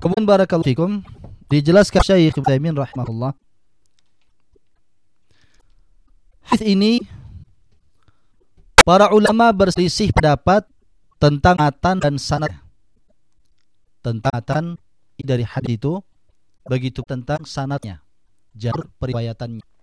Kemudian barakallahu fikum, dijelaskan Syekh Ibnu Taimin rahimahullah, hadis ini para ulama berselisih pendapat tentang matan dan sanad. Tentang matan dari hadis itu, begitu tentang sanadnya, jalur periwayatannya.